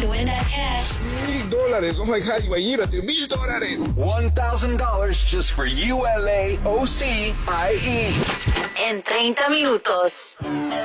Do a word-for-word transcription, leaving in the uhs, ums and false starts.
to win that cash. Mil dólares. Oh my God, imagínate, mil dólares. one thousand dollars just for U L A O C I E. En treinta minutos.